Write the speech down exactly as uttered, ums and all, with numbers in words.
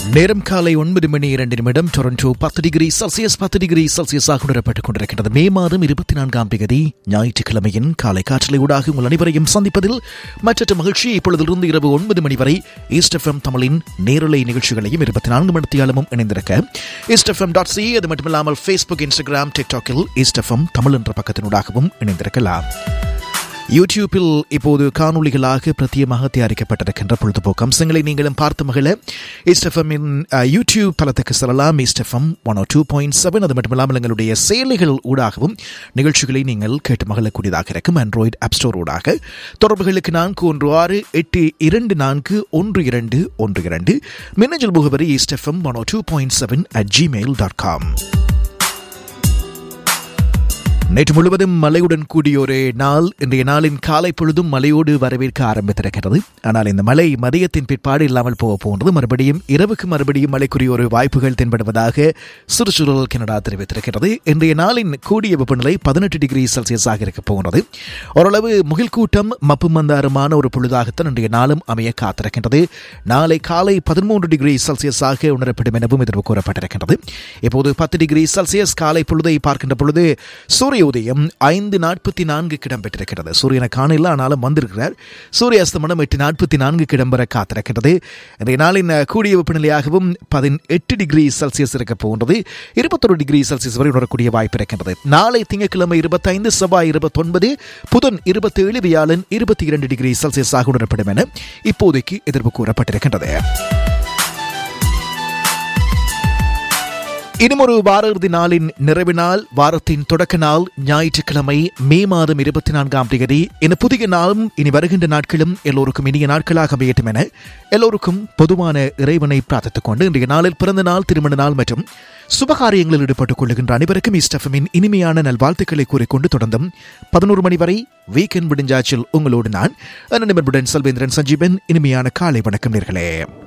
நேரம் காலை ஒன்பது மணி இரண்டு நிமிடம். டொரண்டோ பத்து டிகிரி செல்சியஸ் பத்து டிகிரி செல்சியஸாக உணரப்பட்டுக் கொண்டிருக்கிறது. மே மாதம் இருபத்தி நான்காம் தேதி ஞாயிற்றுக்கிழமையின் காலை காற்றலை ஊடாக உங்கள் அனைவரையும் சந்திப்பதில் மற்ற மகிழ்ச்சி. இப்பொழுதிலிருந்து இரவு ஒன்பது மணி வரை ஈஸ்ட் எஃப்எம் தமிழின் நேரலை நிகழ்ச்சிகளையும் இருபத்தி நான்கு மணித்தியாலமும் இணைந்திருக்க ஈஸ்ட் எஃப்எம் டாட் சி, அது மட்டுமில்லாமல் Facebook, Instagram, டிக்டாக்கில் east FM Tamil என்ற பக்கத்தினூடாகவும் இணைந்திருக்கலாம். யூடியூப்பில் இப்போது காணொலிகளாக பிரத்யேகமாக தயாரிக்கப்பட்டிருக்கின்ற பொழுதுபோக்கு அம்சங்களை நீங்களும் பார்த்து மகிழ ஈஸ்ட் எஃப்எம்மின் யூடியூப் தளத்துக்கு செல்லலாம். ஈஸ்ட் எஃப்எம் ஒன் ஓ டூ பாயிண்ட் செவன். அது மட்டுமில்லாமல் எங்களுடைய செயலிகள் ஊடாகவும் நிகழ்ச்சிகளை நீங்கள் கேட்டு மகிழக்கூடியதாக இருக்கும். ஆண்ட்ராய்டு ஆப் ஸ்டோர் ஊடாக தொடர்புகளுக்கு நான்கு ஒன்று ஆறு எட்டு இரண்டு நான்கு ஒன்று இரண்டு ஒன்று இரண்டு. மின்னஞ்சல் முகவரி east FM one O two point seven at Gmail dot com. நேற்று முழுவதும் மழையுடன் கூடிய ஒரு நாள். இன்றைய நாளின் காலை பொழுதும் மழையோடு வரவேற்க ஆரம்பித்திருக்கிறது. ஆனால் இந்த மழை மதியத்தின் பிற்பாடு இல்லாமல் போக போன்றது. மறுபடியும் இரவுக்கு மறுபடியும் மழைக்குரிய ஒரு வாய்ப்புகள் தென்படுவதாக சுற்றுச்சூழல் கனடா தெரிவித்திருக்கிறது. இன்றைய நாளின் கூடிய வெப்பநிலை பதினெட்டு டிகிரி செல்சியஸாக இருக்க போகிறது. ஓரளவு முகில் கூட்டம் மப்பு மந்தாரமான ஒரு பொழுதாகத்தான் இன்றைய நாளும் அமைய காத்திருக்கின்றது. நாளை காலை பதிமூன்று டிகிரி செல்சியஸாக உணரப்படும் எனவும் எதிர்ப்பு கூறப்பட்டிருக்கின்றது. இப்போது பத்து டிகிரி செல்சியஸ் காலை பொழுதை பார்க்கின்ற பொழுது சூரிய உதயம் ஐந்து நாற்பத்தி நான்கு இடம்பெற்றிருக்கிறது. சூரியனை காணல, ஆனாலும் வந்திருக்கிறார். சூரிய அஸ்தமனம் எட்டு நாற்பத்தி நான்கு இடம்பெற காத்திருக்கிறது. இன்றைய நாளின் கூடிய வெப்பநிலையாகவும் பதினெட்டு டிகிரி செல்சியஸ் இருக்க போகின்றது. இருபத்தொரு டிகிரி செல்சியஸ் வரை உணரக்கூடிய வாய்ப்பு இருக்கின்றது. நாளை திங்கட்கிழமை இருபத்தைந்து, செவ்வாய் இருபத்தி ஒன்பது, புதன் இருபத்தி ஏழு, வியாழன் இருபத்தி இரண்டு டிகிரி செல்சியஸாக உணரப்படும் என இப்போதைக்கு எதிர்ப்பு கூறப்பட்டிருக்கின்றது. இன்னும் ஒரு வார இறுதி நாளின் நிறைவு நாள், வாரத்தின் தொடக்க நாள் ஞாயிற்றுக்கிழமை மே மாதம் இருபத்தி நான்காம் தேதி. இந்த புதிய நாளும் இனி வருகின்ற நாட்களும் எல்லோருக்கும் இனிய நாட்களாக அமையட்டும் என எல்லோருக்கும் பொதுவான இறைவனை பிரார்த்தித்துக் கொண்டு இன்றைய நாளில் பிறந்த நாள், திருமண நாள் மற்றும் சுபகாரியங்களில் ஈடுபட்டுக் கொள்கின்ற அனைவருக்கும் ஈஸ்ட் எஃப்எம்மின் இனிமையான நல்வாழ்த்துக்களை கூறிக்கொண்டு தொடர்ந்தும் பதினோரு மணி வரை வீக்கெண்ட் விடிஞ்சாச்சில் உங்களோடு நான் அண்ணன் செல்வேந்திரன் சஞ்சீவன். இனிமையான காலை வணக்கம் நேர்களே.